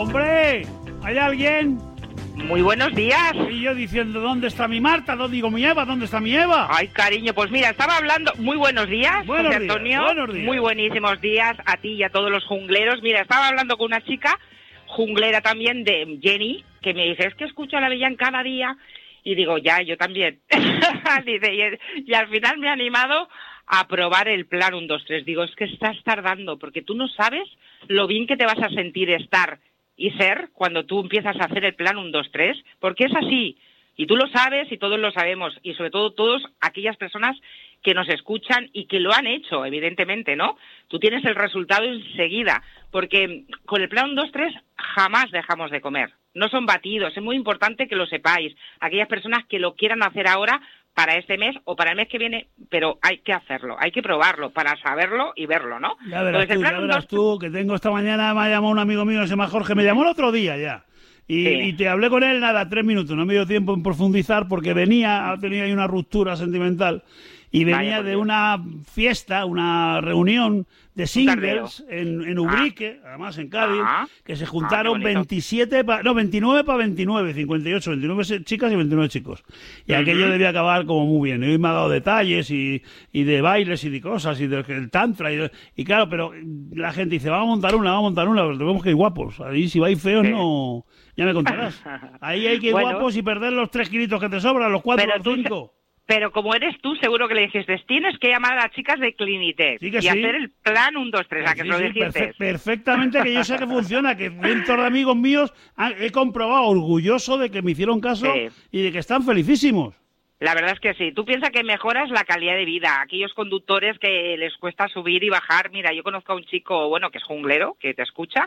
¡Hombre! ¿Hay alguien? Muy buenos días. Y yo diciendo, ¿dónde está mi Marta? ¿Dónde digo mi Eva? ¿Dónde está mi Eva? Ay, cariño, pues mira, estaba hablando... Muy buenos días, Buenos José días, Antonio. buenos días. Muy buenísimos días a ti y a todos los jungleros. Mira, estaba hablando con una chica, junglera también, de Jenny, que me dice, es que escucho a la Avellán cada día. Y digo, ya, yo también. Dice, y al final me ha animado a probar el plan 1, 2, 3. Digo, es que estás tardando, porque tú no sabes lo bien que te vas a sentir estar y ser cuando tú empiezas a hacer el plan 1, 2, 3, porque es así. Y tú lo sabes y todos lo sabemos, y sobre todo todas aquellas personas que nos escuchan y que lo han hecho, evidentemente, ¿no? Tú tienes el resultado enseguida, porque con el plan 1, 2, 3 jamás dejamos de comer. No son batidos, es muy importante que lo sepáis. Aquellas personas que lo quieran hacer ahora, para este mes o para el mes que viene, pero hay que hacerlo, hay que probarlo para saberlo y verlo, ¿no? Ya verás, tú, que tengo esta mañana, me ha llamado un amigo mío, se llama Jorge, me llamó el otro día ya. Y te hablé con él, nada, 3 minutos, no me dio tiempo en profundizar porque tenía ahí una ruptura sentimental y venía de una fiesta, una reunión de singles en Ubrique, además en Cádiz, que se juntaron 29 para 29, 58, 29 chicas y 29 chicos. Y aquello debía acabar como muy bien. Y hoy me ha dado detalles y de bailes y de cosas y del tantra. Y claro, pero la gente dice, vamos a montar una, pero tenemos que ir guapos. Ahí si vais feos no... Ya me contarás. Ahí hay que ir guapos y perder los 3 kilitos que te sobran, los 4 o los 5. Pero como eres tú, seguro que le dijiste, tienes que llamar a las chicas de Clinitec y hacer el plan 1, 2, 3, a que se lo dijiste. Perfectamente, que yo sé que funciona, que dentro de amigos míos he comprobado, orgulloso de que me hicieron caso y de que están felicísimos. La verdad es que sí. Tú piensas que mejoras la calidad de vida. Aquellos conductores que les cuesta subir y bajar. Mira, yo conozco a un chico, bueno, que es junglero, que te escucha,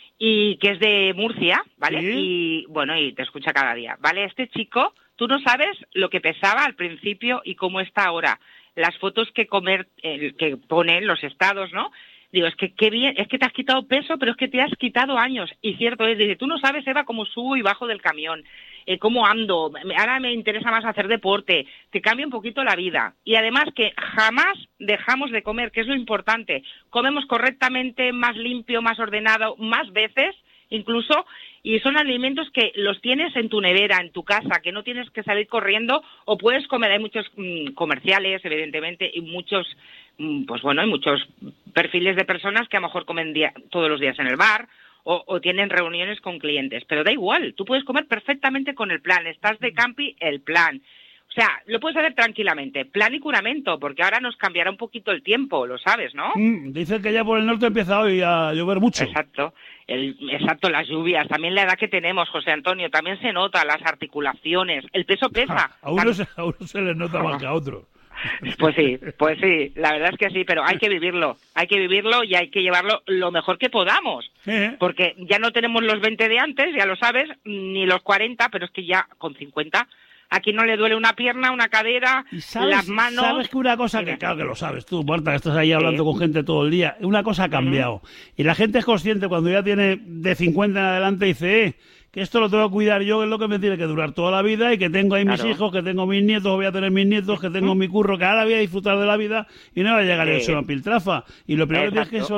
y que es de Murcia, ¿vale? ¿Sí? Y bueno, y te escucha cada día, ¿vale? Este chico, tú no sabes lo que pesaba al principio y cómo está ahora. Las fotos que que pone en los estados, ¿no? Digo, es que qué bien, es que te has quitado peso, pero es que te has quitado años. Y cierto es, dice, tú no sabes, Eva, cómo subo y bajo del camión, cómo ando, ahora me interesa más hacer deporte, te cambia un poquito la vida. Y además que jamás dejamos de comer, que es lo importante. Comemos correctamente, más limpio, más ordenado, más veces incluso, y son alimentos que los tienes en tu nevera, en tu casa, que no tienes que salir corriendo o puedes comer. Hay muchos comerciales, evidentemente, y muchos, pues bueno, hay muchos perfiles de personas que a lo mejor comen todos los días en el bar, o tienen reuniones con clientes, pero da igual, tú puedes comer perfectamente con el plan, estás de campi, el plan. O sea, lo puedes hacer tranquilamente, plan y curamento, porque ahora nos cambiará un poquito el tiempo, lo sabes, ¿no? Dicen que ya por el norte empieza hoy a llover mucho. Exacto, las lluvias, también la edad que tenemos, José Antonio, también se nota, las articulaciones, el peso pesa. A uno se les nota más que a otros. Pues sí, la verdad es que sí, pero hay que vivirlo y hay que llevarlo lo mejor que podamos, porque ya no tenemos los 20 de antes, ya lo sabes, ni los 40, pero es que ya con 50, aquí no le duele una pierna, una cadera, las manos... ¿Sabes que una cosa que, claro que lo sabes tú, Marta, que estás ahí hablando con gente todo el día, una cosa ha cambiado, y la gente es consciente cuando ya tiene de 50 en adelante, dice, que esto lo tengo que cuidar yo, que es lo que me tiene que durar toda la vida y que tengo ahí mis hijos, que tengo mis nietos, voy a tener mis nietos, que tengo mi curro, que ahora voy a disfrutar de la vida y no va a llegar a ser una piltrafa. Y lo primero que tienes que es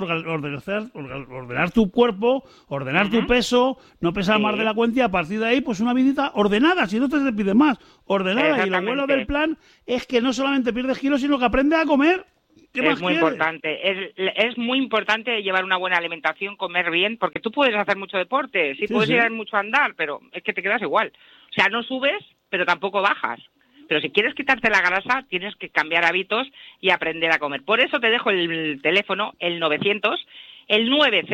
ordenar tu cuerpo, ordenar tu peso, no pesar más de la cuenta y a partir de ahí pues una vidita ordenada, si no te pide más, ordenada. Y lo bueno del plan es que no solamente pierdes kilos, sino que aprendes a comer. Es muy importante, es muy importante llevar una buena alimentación, comer bien, porque tú puedes hacer mucho deporte, puedes ir mucho a andar, pero es que te quedas igual. O sea, no subes, pero tampoco bajas. Pero si quieres quitarte la grasa, tienes que cambiar hábitos y aprender a comer. Por eso te dejo el teléfono, el 900, el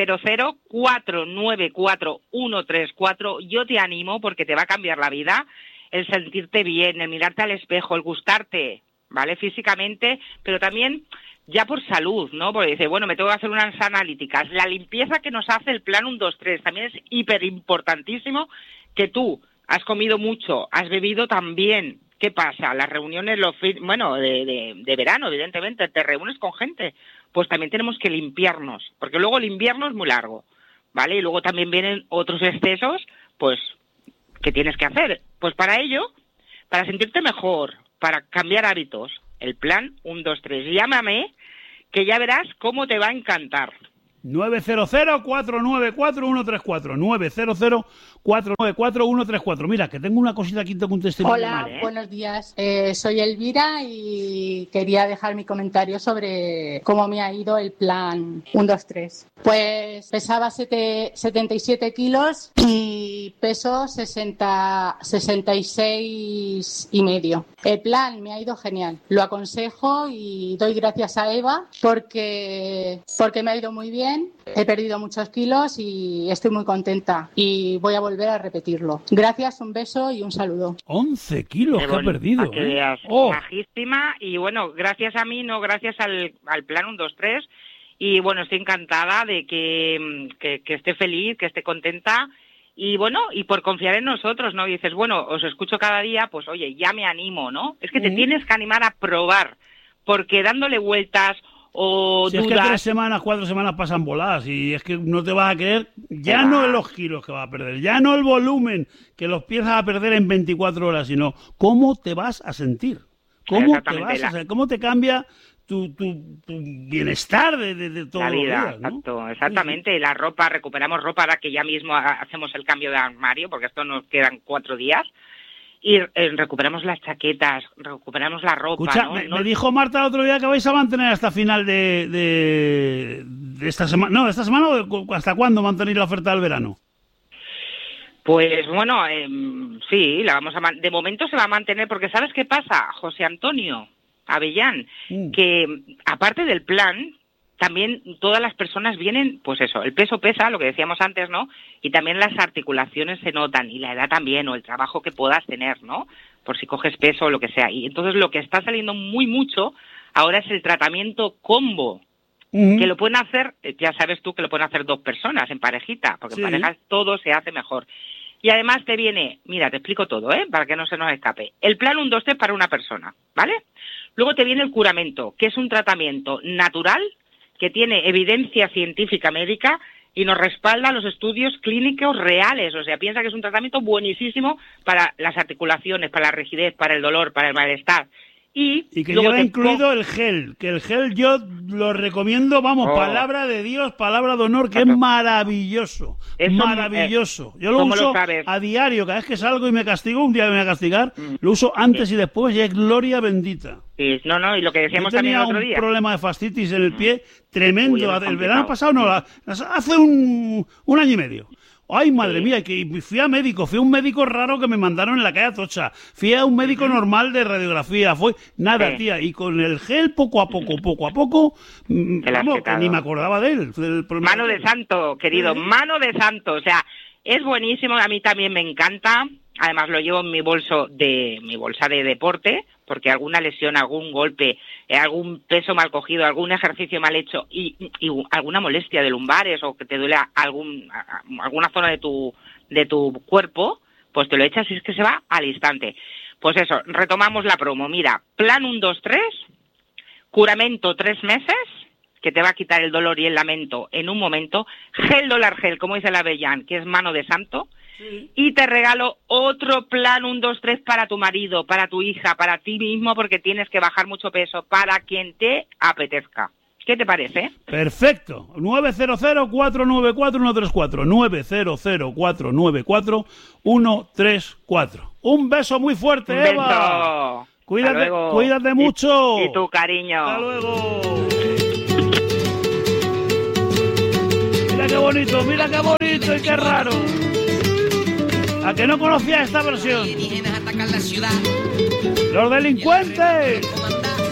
900-494-134. Yo te animo porque te va a cambiar la vida, el sentirte bien, el mirarte al espejo, el gustarte, ¿vale? Físicamente, pero también ya por salud, ¿no? Porque dice, bueno, me tengo que hacer unas analíticas. La limpieza que nos hace el plan 1, 2, 3 también es hiper importantísimo, que tú has comido mucho, has bebido también. ¿Qué pasa? Las reuniones, de verano, evidentemente, te reúnes con gente. Pues también tenemos que limpiarnos, porque luego el invierno es muy largo, ¿vale? Y luego también vienen otros excesos, pues, ¿qué tienes que hacer? Pues para ello, para sentirte mejor, para cambiar hábitos, el plan 1, 2, 3. Llámame, que ya verás cómo te va a encantar. 900-494-134. 900-494-134. Mira, que tengo una cosita aquí, tengo un testimonio. Hola, buenos días. Soy Elvira y quería dejar mi comentario sobre cómo me ha ido el plan 1, 2, 3. Pues pesaba 77 kilos y peso 66 y medio. El plan me ha ido genial. Lo aconsejo y doy gracias a Eva porque me ha ido muy bien. He perdido muchos kilos y estoy muy contenta y voy a volver a repetirlo. Gracias, un beso y un saludo. 11 kilos que ha perdido. Que veas, majísima, y bueno, gracias a mí, no gracias al plan 1, 2, 3, y bueno, estoy encantada de que esté feliz, que esté contenta, y bueno, y por confiar en nosotros, ¿no? Y dices, bueno, os escucho cada día, pues oye, ya me animo, ¿no? Es que te tienes que animar a probar, porque dándole vueltas o si dudas... es que 4 semanas pasan voladas y es que no te vas a creer, ya no los kilos que vas a perder, ya no el volumen que los empiezas a perder en 24 horas, sino cómo te vas a sentir, cómo te cambia tu bienestar de todo la vida, los días, ¿no? Exacto, exactamente. Sí. La ropa, recuperamos ropa ahora que ya mismo hacemos el cambio de armario, porque esto nos quedan 4 días. Y recuperamos las chaquetas, recuperamos la ropa. Escucha, ¿no? Me dijo Marta el otro día que vais a mantener hasta final de esta semana. No, ¿esta semana o hasta cuándo mantenéis la oferta del verano? Pues bueno, sí, de momento se va a mantener, porque ¿sabes qué pasa, José Antonio Avellán? Que aparte del plan, también todas las personas vienen, pues eso, el peso pesa, lo que decíamos antes, ¿no? Y también las articulaciones se notan, y la edad también, o el trabajo que puedas tener, ¿no? Por si coges peso o lo que sea. Y entonces lo que está saliendo mucho ahora es el tratamiento combo, que lo pueden hacer, ya sabes tú que lo pueden hacer 2 personas en parejita, porque en parejas todo se hace mejor. Y además te viene, mira, te explico todo, para que no se nos escape. El plan 1, 2, 3 para una persona, ¿vale? Luego te viene el curamento, que es un tratamiento natural, que tiene evidencia científica médica y nos respalda los estudios clínicos reales. O sea, piensa que es un tratamiento buenísimo para las articulaciones, para la rigidez, para el dolor, para el malestar. Y que lleva incluido el gel, que el gel yo lo recomiendo, vamos, palabra de Dios, palabra de honor, que es maravilloso, maravilloso. Yo lo uso a diario, cada vez que salgo y me castigo, un día me voy a castigar, lo uso antes y después y es gloria bendita. Sí, no, y lo que decíamos también el otro día. Tenía un problema de fascitis en el pie tremendo, el verano pasado, hace un año y medio. Ay, madre mía, que fui a un médico raro que me mandaron en la calle Atocha, fui a un médico normal de radiografía, tía, y con el gel poco a poco, vamos, que ni me acordaba de él. Mano de santo, querido, mano de santo, o sea, es buenísimo, a mí también me encanta, además lo llevo en mi bolsa de deporte, porque alguna lesión, algún golpe, algún peso mal cogido, algún ejercicio mal hecho y alguna molestia de lumbares o que te duele alguna zona de tu cuerpo, pues te lo echas y es que se va al instante. Pues eso, retomamos la promo. Mira, plan 1, 2, 3, curamento 3 meses, que te va a quitar el dolor y el lamento en un momento, gel dólar gel, como dice la Avellán, que es mano de santo, y te regalo otro plan 1, 2, 3 para tu marido, para tu hija, para ti mismo, porque tienes que bajar mucho peso, para quien te apetezca. ¿Qué te parece? Perfecto. 900-494-134. 900-494-134. Un beso muy fuerte, un Eva. Beso. Cuídate mucho. Y tu cariño. Hasta luego. Mira qué bonito y qué raro. ¿A que no conocía esta versión? Los delincuentes.